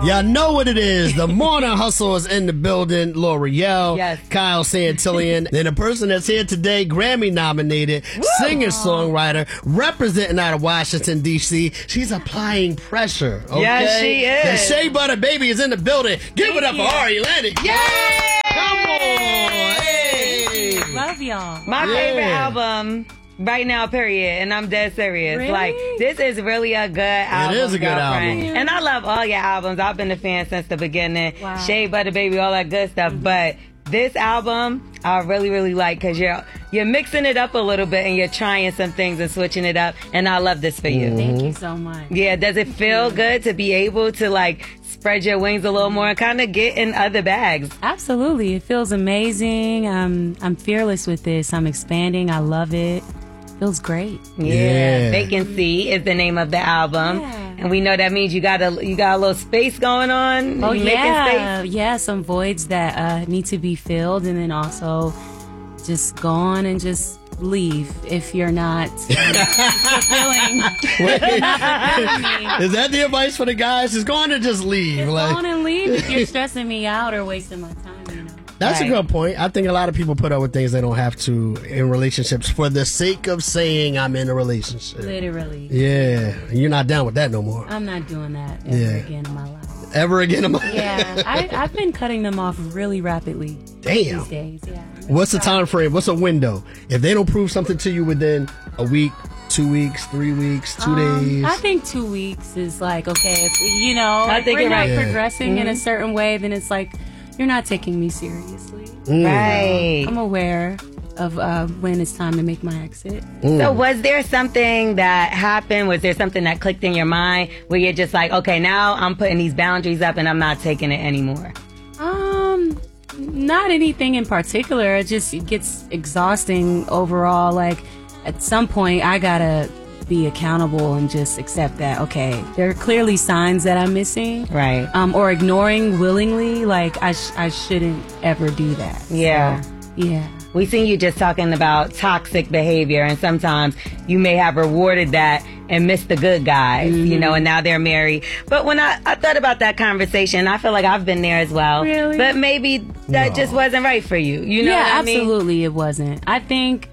Y'all know what it is. The Morning Hustle is in the building. L'Oreal, Yes. Kyle Santillan, and the person that's here today, Grammy-nominated singer-songwriter, representing out of Washington, D.C. She's applying pressure. Okay? Yes, she is. The Shea Butter Baby is in the building. Give it up for Ari Lennox. Yay! Come on. Hey. Love y'all. My favorite album right now, period. And I'm dead serious. Really? Like, this is really a good album. It is a good girlfriend. album. And I love all your albums. I've been a fan since the beginning. Wow. Shea Butter Baby, all that good stuff. But this album, I really, really like because you're mixing it up a little bit and you're trying some things and switching it up. And I love this for you. Thank you so much. Yeah, does it feel good to be able to like spread your wings a little more and kind of get in other bags? Absolutely. It feels amazing. I'm fearless with this. I'm expanding. I love it. Feels great. Yeah. Vacancy is the name of the album. Yeah. And we know that means you got a little space going on. Oh, You making yeah. space? Yeah, some voids that need to be filled, and then also just go on and just leave if you're not fulfilling. Is that the advice for the guys? Just go on and just leave. Go on and leave if you're stressing me out or wasting my time, you know. That's Right. a good point. I think a lot of people put up with things they don't have to in relationships for the sake of saying I'm in a relationship. Literally. Yeah, you're not down with that no more. I'm not doing that ever Yeah. again in my life. Ever again in my Yeah, I've been cutting them off really rapidly Damn. these days. Yeah. What's the time frame? What's a window? If they don't prove something to you within a week, 2 weeks, 3 weeks, 2 days. I think 2 weeks is like, okay, if, you know, I if think we're you're not right. Yeah. progressing in a certain way, then it's like, you're not taking me seriously. Right. I'm aware of when it's time to make my exit. So was there something that happened? Was there something that clicked in your mind where you're just like, okay, now I'm putting these boundaries up and I'm not taking it anymore? Not anything in particular. It gets exhausting overall. Like, at some point, I gotta be accountable and just accept that, okay, there are clearly signs that I'm missing. Right. Or ignoring willingly. Like, I shouldn't ever do that. Yeah. So, yeah. We seen you just talking about toxic behavior, and sometimes you may have rewarded that and missed the good guys, you know, and now they're married. But when I thought about that conversation, I feel like I've been there as well. Really? But maybe that just wasn't right for you. You know Yeah, what I mean? absolutely it wasn't. I think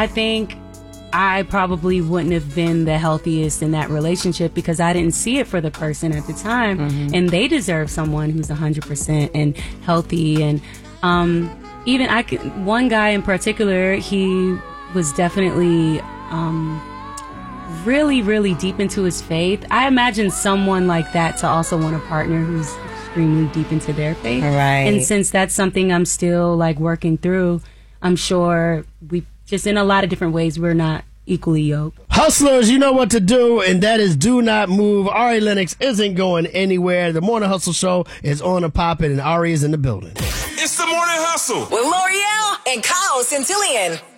I probably wouldn't have been the healthiest in that relationship because I didn't see it for the person at the time. And they deserve someone who's 100% and healthy. And even one guy in particular, he was definitely really, really deep into his faith. I imagine someone like that to also want a partner who's extremely deep into their faith. Right. And since that's something I'm still like working through, I'm sure we just in a lot of different ways, we're not equally yoked. Hustlers, you know what to do, and that is do not move. Ari Lennox isn't going anywhere. The Morning Hustle Show is on and popping, and Ari is in the building. It's the Morning Hustle with L'Oreal and Kyle Santillan.